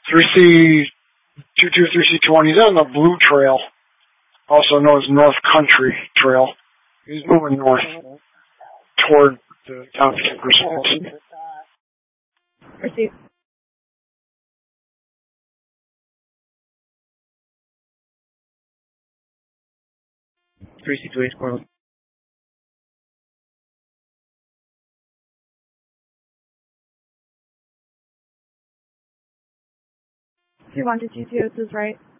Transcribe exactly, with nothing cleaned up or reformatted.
three C two two three C twenty. He's on the Blue Trail, also known as North Country Trail. He's moving north toward the town of Kemper's Falls. Receive. three C two eight Coral. two one to two two, this is right.